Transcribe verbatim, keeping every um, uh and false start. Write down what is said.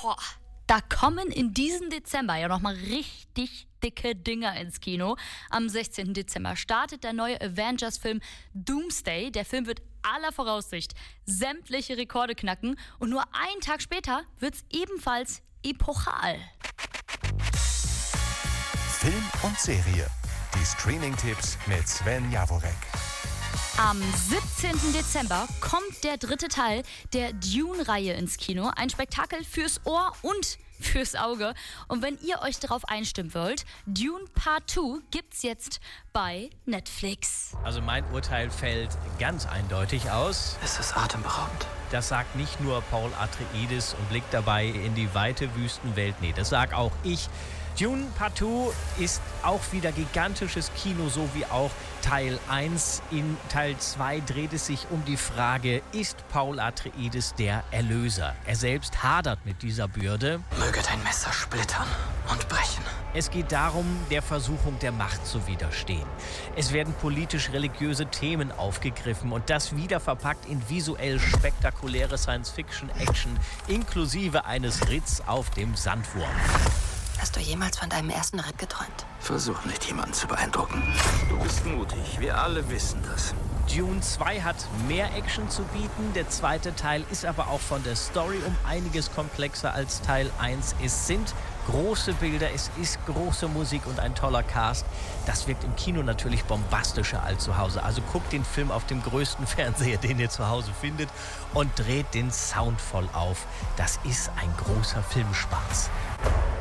Boah, da kommen in diesem Dezember ja nochmal richtig dicke Dinger ins Kino. Am sechzehnten Dezember startet der neue Avengers-Film Doomsday. Der Film wird aller Voraussicht sämtliche Rekorde knacken und nur einen Tag später wird's ebenfalls epochal. Film und Serie. Die Streaming-Tipps mit Sven Jaworek. Am siebzehnten Dezember kommt der dritte Teil der Dune-Reihe ins Kino. Ein Spektakel fürs Ohr und fürs Auge. Und wenn ihr euch darauf einstimmen wollt, Dune Part zwei gibt's jetzt bei Netflix. Also mein Urteil fällt ganz eindeutig aus. Es ist atemberaubend. Das sagt nicht nur Paul Atreides und blickt dabei in die weite Wüstenwelt. Nee, das sag auch ich. Dune Part zwei ist auch wieder gigantisches Kino, so wie auch Teil eins. In Teil zwei dreht es sich um die Frage, ist Paul Atreides der Erlöser? Er selbst hadert mit dieser Bürde. Möge dein Messer splittern und brechen. Es geht darum, der Versuchung der Macht zu widerstehen. Es werden politisch-religiöse Themen aufgegriffen und das wieder verpackt in visuell spektakuläre Science-Fiction-Action, inklusive eines Ritts auf dem Sandwurm. Hast du jemals von deinem ersten Ritt geträumt? Versuch nicht, jemanden zu beeindrucken. Du bist mutig, wir alle wissen das. Dune zwei hat mehr Action zu bieten, der zweite Teil ist aber auch von der Story um einiges komplexer als Teil eins. Es sind große Bilder, es ist große Musik und ein toller Cast. Das wirkt im Kino natürlich bombastischer als zu Hause. Also guckt den Film auf dem größten Fernseher, den ihr zu Hause findet und dreht den Sound voll auf. Das ist ein großer Filmspaß.